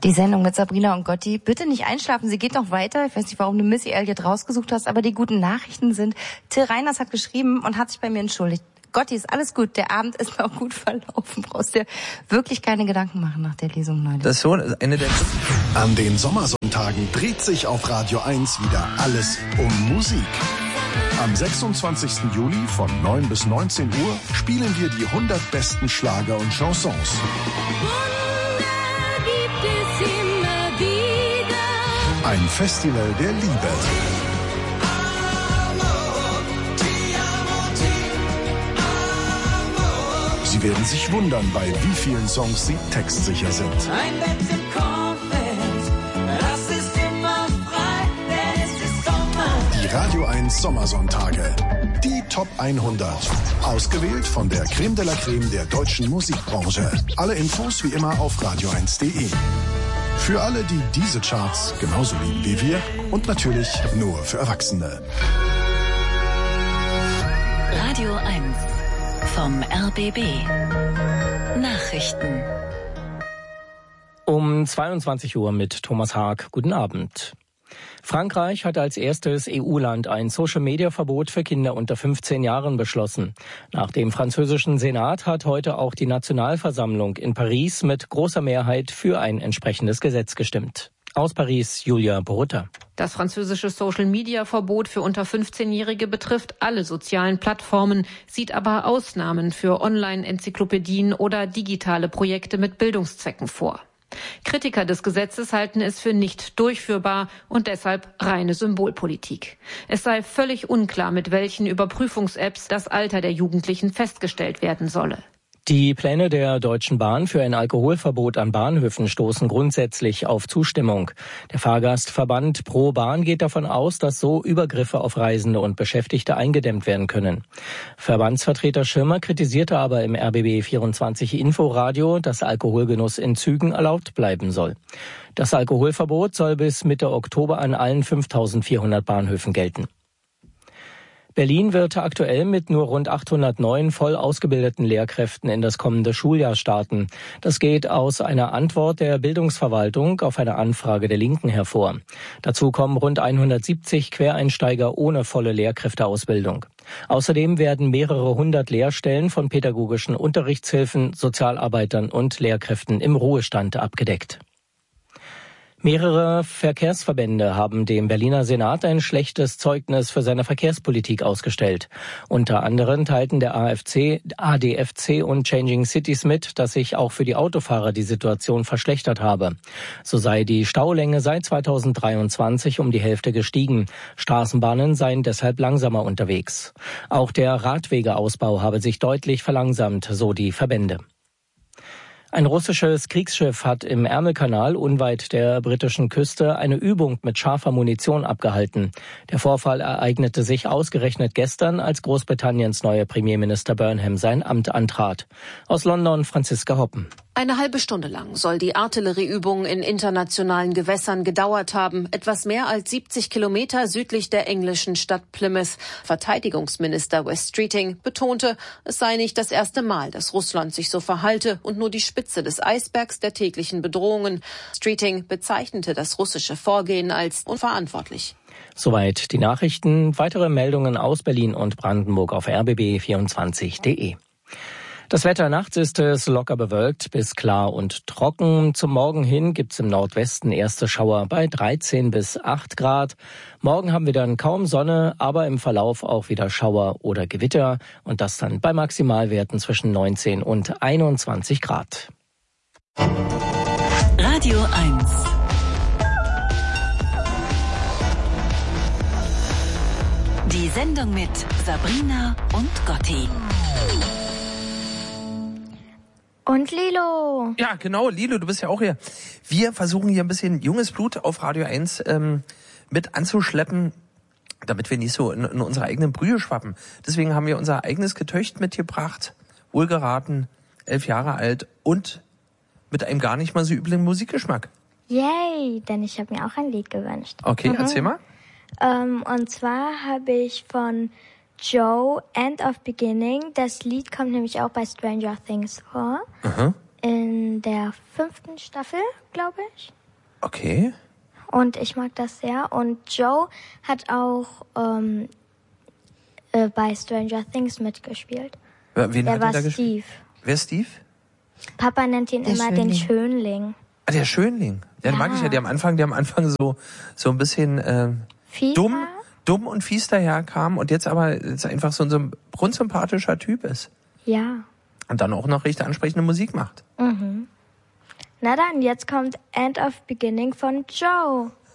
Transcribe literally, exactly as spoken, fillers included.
Die Sendung mit Sabrina und Gotti. Bitte nicht einschlafen, sie geht noch weiter. Ich weiß nicht, warum du Missy Elliott rausgesucht hast, aber die guten Nachrichten sind, Till Reiners hat geschrieben und hat sich bei mir entschuldigt. Gotti, ist alles gut, der Abend ist auch gut verlaufen. Brauchst dir wirklich keine Gedanken machen nach der Lesung neulich. Das ist so eine der... An den Sommersonntagen dreht sich auf Radio eins wieder alles um Musik. Am sechsundzwanzigsten Juli von neun bis neunzehn Uhr spielen wir die hundert besten Schlager und Chansons. Wunder gibt es immer wieder. Ein Festival der Liebe. Sie werden sich wundern, bei wie vielen Songs sie textsicher sind. Ein Bett im Kornfeld, das ist immer frei, denn es ist Sommer. Die Radio eins Sommersonntage. Die Top hundert. Ausgewählt von der Creme de la Creme der deutschen Musikbranche. Alle Infos wie immer auf radio eins punkt de. Für alle, die diese Charts genauso lieben wie wir und natürlich nur für Erwachsene. Radio eins vom R B B. Nachrichten. Um zweiundzwanzig Uhr mit Thomas Haag. Guten Abend. Frankreich hat als erstes E U-Land ein Social-Media-Verbot für Kinder unter fünfzehn Jahren beschlossen. Nach dem französischen Senat hat heute auch die Nationalversammlung in Paris mit großer Mehrheit für ein entsprechendes Gesetz gestimmt. Aus Paris, Julia Borutta. Das französische Social-Media-Verbot für unter fünfzehnjährige betrifft alle sozialen Plattformen, sieht aber Ausnahmen für Online-Enzyklopädien oder digitale Projekte mit Bildungszwecken vor. Kritiker des Gesetzes halten es für nicht durchführbar und deshalb reine Symbolpolitik. Es sei völlig unklar, mit welchen Überprüfungs-Apps das Alter der Jugendlichen festgestellt werden solle. Die Pläne der Deutschen Bahn für ein Alkoholverbot an Bahnhöfen stoßen grundsätzlich auf Zustimmung. Der Fahrgastverband Pro Bahn geht davon aus, dass so Übergriffe auf Reisende und Beschäftigte eingedämmt werden können. Verbandsvertreter Schirmer kritisierte aber im R B B vierundzwanzig Inforadio, dass Alkoholgenuss in Zügen erlaubt bleiben soll. Das Alkoholverbot soll bis Mitte Oktober an allen fünftausendvierhundert Bahnhöfen gelten. Berlin wird aktuell mit nur rund achthundertneun voll ausgebildeten Lehrkräften in das kommende Schuljahr starten. Das geht aus einer Antwort der Bildungsverwaltung auf eine Anfrage der Linken hervor. Dazu kommen rund hundertsiebzig Quereinsteiger ohne volle Lehrkräfteausbildung. Außerdem werden mehrere hundert Lehrstellen von pädagogischen Unterrichtshilfen, Sozialarbeitern und Lehrkräften im Ruhestand abgedeckt. Mehrere Verkehrsverbände haben dem Berliner Senat ein schlechtes Zeugnis für seine Verkehrspolitik ausgestellt. Unter anderem teilten der A F C, A D F C und Changing Cities mit, dass sich auch für die Autofahrer die Situation verschlechtert habe. So sei die Staulänge seit zweitausenddreiundzwanzig um die Hälfte gestiegen. Straßenbahnen seien deshalb langsamer unterwegs. Auch der Radwegeausbau habe sich deutlich verlangsamt, so die Verbände. Ein russisches Kriegsschiff hat im Ärmelkanal unweit der britischen Küste eine Übung mit scharfer Munition abgehalten. Der Vorfall ereignete sich ausgerechnet gestern, als Großbritanniens neuer Premierminister Burnham sein Amt antrat. Aus London Franziska Hoppen. Eine halbe Stunde lang soll die Artillerieübung in internationalen Gewässern gedauert haben, etwas mehr als siebzig Kilometer südlich der englischen Stadt Plymouth. Verteidigungsminister Wes Streeting betonte, es sei nicht das erste Mal, dass Russland sich so verhalte und nur die Spitze des Eisbergs der täglichen Bedrohungen. Streeting bezeichnete das russische Vorgehen als unverantwortlich. Soweit die Nachrichten. Weitere Meldungen aus Berlin und Brandenburg auf r b b vierundzwanzig punkt de. Das Wetter nachts ist es locker bewölkt bis klar und trocken. Zum Morgen hin gibt's im Nordwesten erste Schauer bei dreizehn bis acht Grad. Morgen haben wir dann kaum Sonne, aber im Verlauf auch wieder Schauer oder Gewitter. Und das dann bei Maximalwerten zwischen neunzehn und einundzwanzig Grad. Radio eins. Die Sendung mit Sabrina und Gotti. Und Lilo. Ja, genau, Lilo, du bist ja auch hier. Wir versuchen hier ein bisschen junges Blut auf Radio eins ähm, mit anzuschleppen, damit wir nicht so in, in unsere eigenen Brühe schwappen. Deswegen haben wir unser eigenes Getöcht mitgebracht, wohlgeraten, elf Jahre alt und mit einem gar nicht mal so üblen Musikgeschmack. Yay, denn ich habe mir auch ein Lied gewünscht. Okay, mhm. erzähl mal. Ähm, und zwar habe ich von Joe, End of Beginning. Das Lied kommt nämlich auch bei Stranger Things vor. Aha. In der fünften Staffel, glaube ich. Okay. Und ich mag das sehr. Und Joe hat auch ähm, äh, bei Stranger Things mitgespielt. Wen Der hat war er da Steve. gespielt? Wer ist Steve? Papa nennt ihn Der immer Schönling. den Schönling. Ah, der Schönling. Den Ja. mag ich ja. Der am Anfang, der am Anfang so so ein bisschen äh, Fies dumm, war? dumm und fies daherkam und jetzt aber jetzt einfach so ein, so ein grundsympathischer Typ ist. Ja. Und dann auch noch recht ansprechende Musik macht. Mhm. Na dann, jetzt kommt End of Beginning von Joe.